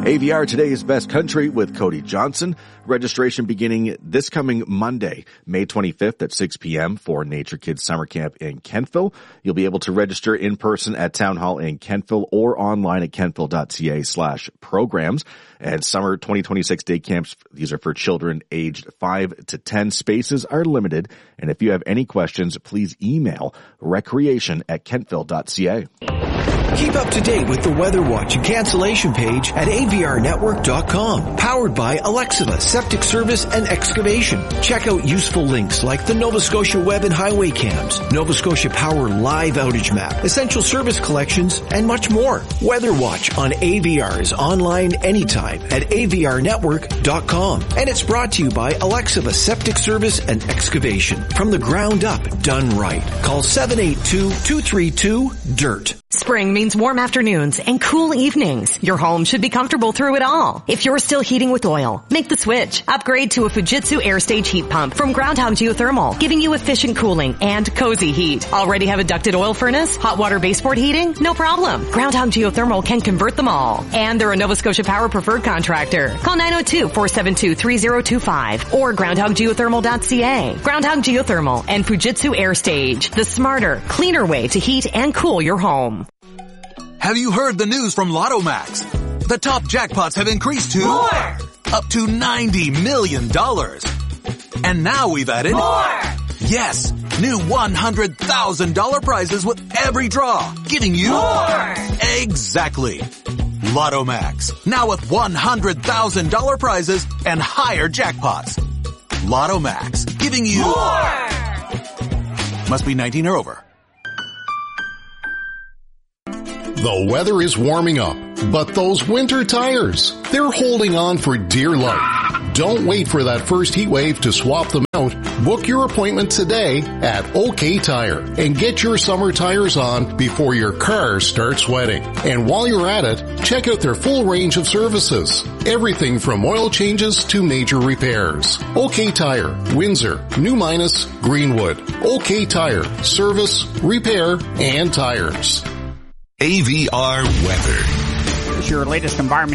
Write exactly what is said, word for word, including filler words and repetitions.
A V R Today's Best Country with Cody Johnson. Registration beginning this coming Monday, May twenty-fifth at six p.m. for Nature Kids Summer Camp in Kentville. You'll be able to register in person at Town Hall in Kentville or online at kentville.ca slash programs. And summer twenty twenty-six day camps, these are for children aged five to ten. Spaces are limited. And if you have any questions, please email recreation at kentville.ca. Keep up to date with the Weather Watch and cancellation page at A V R network dot com. Powered by Alexiva Septic Service and Excavation. Check out useful links like the Nova Scotia Web and Highway Cams, Nova Scotia Power Live Outage Map, Essential Service Collections, and much more. Weather Watch on A V R is online anytime at A V R network dot com. And it's brought to you by Alexiva Septic Service and Excavation. From the ground up, done right. Call seven eight two, two three two, D I R T. Spring means warm afternoons and cool evenings. Your home should be comfortable through it all. If you're still heating with oil, make the switch. Upgrade to a Fujitsu AirStage heat pump from Groundhog Geothermal, giving you efficient cooling and cozy heat. Already have a ducted oil furnace? Hot water baseboard heating? No problem. Groundhog Geothermal can convert them all. And they're a Nova Scotia Power preferred contractor. Call nine oh two, four seven two, three oh two five or groundhog geothermal dot c a. Groundhog Geothermal and Fujitsu AirStage, the smarter, cleaner way to heat and cool your home. Have you heard the news from Lotto Max? The top jackpots have increased to more, up to ninety million dollars. And now we've added more. Yes, new one hundred thousand dollars prizes with every draw, giving you more. Exactly. Lotto Max, now with one hundred thousand dollars prizes and higher jackpots. Lotto Max, giving you more. Must be nineteen or over. The weather is warming up, but those winter tires, they're holding on for dear life. Don't wait for that first heat wave to swap them out. Book your appointment today at OK Tire and get your summer tires on before your car starts sweating. And while you're at it, check out their full range of services. Everything from oil changes to major repairs. OK Tire, Windsor, New Minas, Greenwood. OK Tire, service, repair, and tires. A V R weather. Here's your latest environment.